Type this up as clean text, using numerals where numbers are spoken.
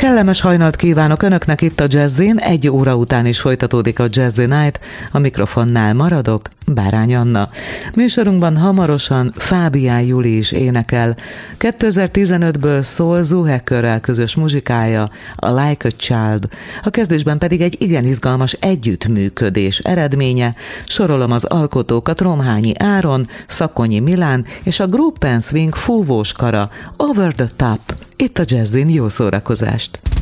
Kellemes hajnalt kívánok Önöknek itt a Jazzin, 1 óra után is folytatódik a Jazzy Night, a mikrofonnál maradok, Bárány Anna. Műsorunkban hamarosan Fábián Juli is énekel. 2015-ből szól Zuhekörrel közös muzsikája, a Like a Child. A kezdésben pedig egy igen izgalmas együttműködés eredménye. Sorolom az alkotókat: Romhányi Áron, Szakonyi Milán és a Group and Swing fúvós kara, Over the Top. Itt a Jazzin, jó szórakozást!